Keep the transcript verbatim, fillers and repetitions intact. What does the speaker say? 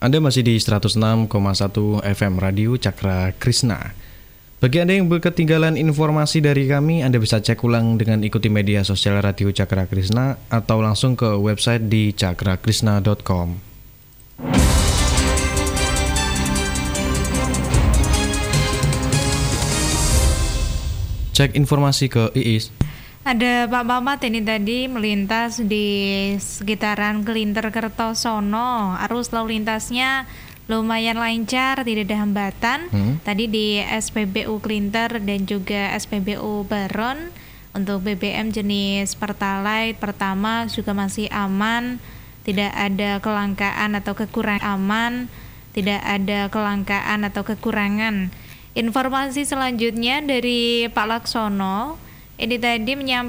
Anda masih di seratus enam koma satu F M Radio Cakra Krishna. Bagi Anda yang ketinggalan informasi dari kami, Anda bisa cek ulang dengan ikuti media sosial Radio Cakra Krishna atau langsung ke website di cakra krishna dot com. Cek informasi ke Iis. Ada Pak Mamat ini tadi melintas di sekitaran Kelinter Kertosono. Arus lalu lintasnya lumayan lancar, tidak ada hambatan. Hmm. Tadi di S P B U Kelinter dan juga S P B U Baron untuk B B M jenis Pertalite pertama juga masih aman, tidak ada kelangkaan atau kekurangan aman, tidak ada kelangkaan atau kekurangan. Informasi selanjutnya dari Pak Laksono. Ini tadi menyampaikan